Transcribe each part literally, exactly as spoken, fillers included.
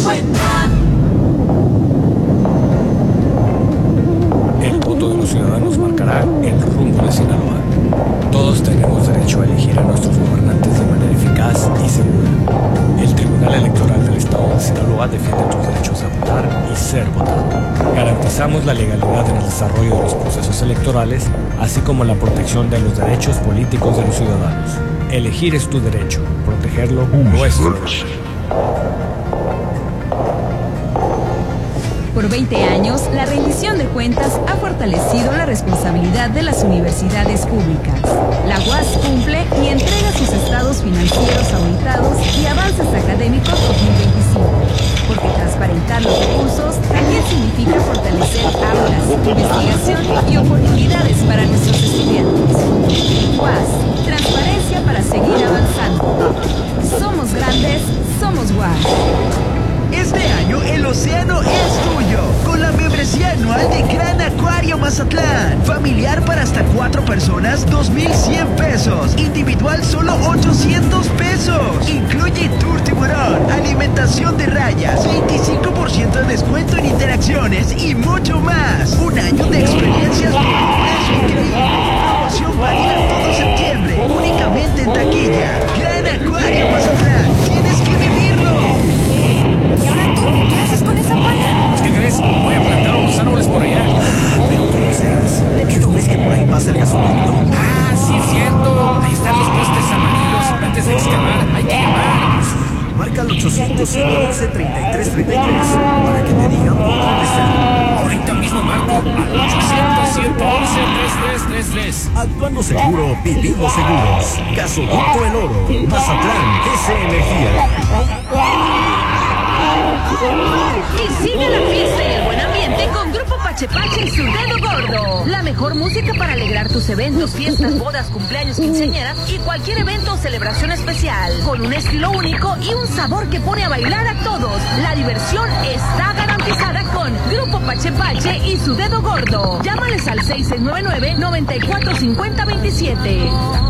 cuenta. El voto de los ciudadanos marcará el rumbo de Sinaloa. Todos tenemos derecho a elegir a nuestros gobernantes de manera eficaz y segura. El Tribunal Electoral del Estado de Sinaloa defiende tus derechos a votar y ser votado. Garantizamos la legalidad en el desarrollo de los procesos electorales, así como la protección de los derechos políticos de los ciudadanos. Elegir es tu derecho, protegerlo nuestro derecho. Por veinte años, la rendición de cuentas ha fortalecido la responsabilidad de las universidades públicas. La U A S cumple y entrega sus estados financieros auditados y avances académicos dos mil veinticinco, porque transparentar los recursos también significa fortalecer aulas, investigación y oportunidades para nuestros estudiantes. U A S, transparencia para seguir avanzando. Somos grandes, somos U A S. Este año el océano es tuyo, con la membresía anual de Gran Acuario Mazatlán. Familiar para hasta cuatro personas, dos mil cien pesos. Individual, solo ochocientos pesos. Incluye tour tiburón, alimentación de rayas, veinticinco por ciento de descuento en interacciones y mucho más. Un año de experiencias por un precio increíble. Promoción válida todo septiembre, únicamente en taquilla. Gran Acuario Mazatlán, tienes que vivirlo. ¿Y ahora tú? ¿Qué haces con esa pala? ¿Qué crees? Voy a plantar unos árboles por allá. Pero tú no seas. ¿Qué no ves que por ahí pasa el gasolino? Ah, sí es cierto. Ahí están los postes amarillos. Antes de excavar, hay que llamar. Marca al ochocientos, once, treinta y tres, treinta y tres para que te digan por dónde está. Ahorita mismo marco al ochocientos, ciento once, treinta y tres treinta y tres. Actuando seguro, vivimos seguros. Gasoducto El Oro, Mazatlán, S Energía. Y sigue la fiesta y el buen ambiente con Grupo Pache Pache y su dedo gordo. La mejor música para alegrar tus eventos, fiestas, bodas, cumpleaños, quinceañeras y cualquier evento o celebración especial. Con un estilo único y un sabor que pone a bailar a todos. La diversión está garantizada con Grupo Pache Pache y su dedo gordo. Llámales al seis seis nueve nueve, nueve cuatro cinco cero dos siete.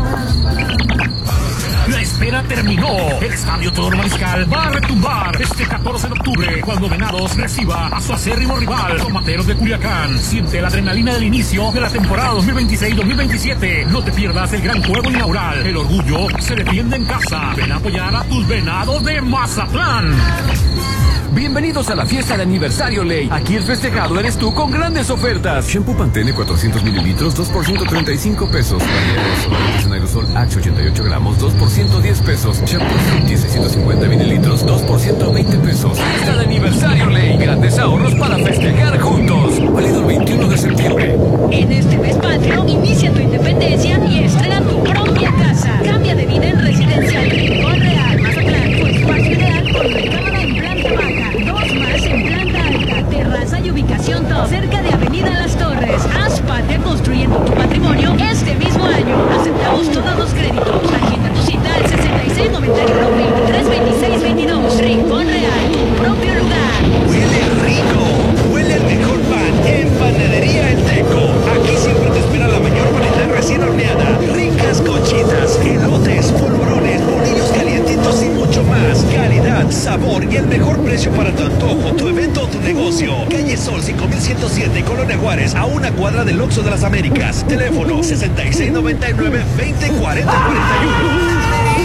La espera terminó. El Estadio Toro Mariscal va a retumbar este catorce de octubre cuando Venados reciba a su acérrimo rival, Tomateros de Culiacán. Siente la adrenalina del inicio de la temporada dos mil veintiséis dos mil veintisiete. No te pierdas el gran juego inaugural. El orgullo se defiende en casa. Ven a apoyar a tus Venados de Mazatlán. Bienvenidos a la fiesta de aniversario Ley. Aquí el festejado eres tú con grandes ofertas. Shampoo Pantene cuatrocientos mililitros, dos por ciento treinta y cinco pesos. Bañeros Solantes en aerosol Axe ochenta y ocho gramos, dos por ciento diez pesos. Shampoo Fruity seiscientos cincuenta mililitros, dos por ciento veinte pesos. Fiesta de aniversario Ley. Grandes ahorros para festejar juntos. Válido el veintiuno de septiembre. En este mes patrio, inicia tu independencia y estrena tu propia casa. Cambia de vida en Residencial Rincón Real, Mazatlán. Tu espacio ideal con recámara en planta baja. Dos más en planta alta, terraza y ubicación top, cerca de Avenida Las Torres. Haz patria construyendo tu patrimonio este mismo año. Aceptamos todos los créditos. Agenda tu cita al sesenta y seis noventa y uno, veintitrés veintiséis veintidós. Rincón Real, tu propio lugar. Huele rico, huele el mejor pan en Panadería El Teco. Aquí siempre te espera la mayor variedad recién horneada, ricas conchitas, elotes, polvorones, bolillos calientitos y mucho más. Calidad, sabor y el mejor precio para tu antojo, tu evento o tu negocio. Calle Sol cinco mil ciento siete, Colonia Juárez, a una cuadra del Oxxo de las Américas. Teléfono sesenta y seis noventa y nueve, veinte cuarenta cuarenta y uno.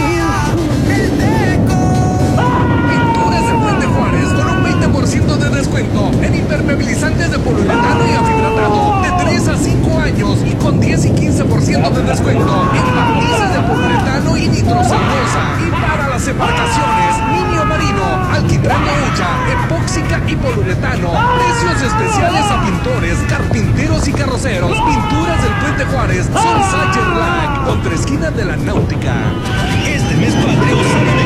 Pinturas del Puente Juárez con un veinte por ciento de descuento en impermeabilizantes de poliuretano y afibratado de tres a cinco años y con diez y quince por ciento de descuento en barnices de poliuretano y nitrocelulosa. Y para las embarcaciones, Niño Marino, alquitrán de hucha, epóxica y poliuretano. Precios especiales a pintores, carpinteros y carroceros. Pinturas del Puente Juárez, Sunshine Black, contra esquinas de la Náutica. Este mes patrio,